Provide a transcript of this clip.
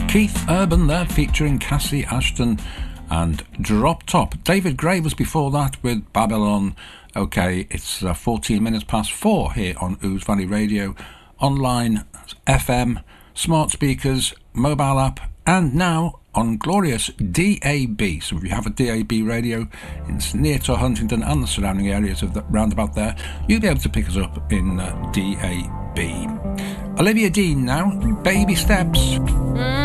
Keith Urban there, featuring Cassie Ashton and Drop Top. David Gray was before that with Babylon. Okay, it's 14 minutes past 4 here on Ouse Valley Radio, online, FM, smart speakers, mobile app, and now on glorious DAB. So if you have a DAB radio, it's near to Huntingdon and the surrounding areas of the roundabout there, you'll be able to pick us up in DAB. Olivia Dean now, Baby Steps.